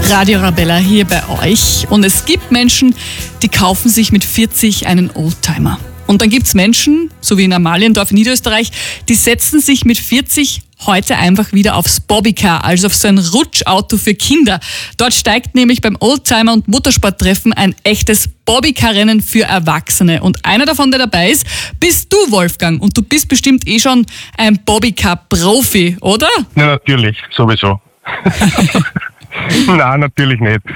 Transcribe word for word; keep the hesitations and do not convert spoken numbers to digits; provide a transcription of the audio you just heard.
Radio Arabella hier bei euch. Und es gibt Menschen, die kaufen sich mit vierzig einen Oldtimer. Und dann gibt es Menschen, so wie in Amaliendorf in Niederösterreich, die setzen sich mit vierzig heute einfach wieder aufs Bobbycar, also auf so ein Rutschauto für Kinder. Dort steigt nämlich beim Oldtimer- und Motorsporttreffen ein echtes Bobbycar-Rennen für Erwachsene. Und einer davon, der dabei ist, bist du, Wolfgang. Und du bist bestimmt eh schon ein Bobbycar-Profi, oder? Ja, natürlich, sowieso. Nein, natürlich nicht.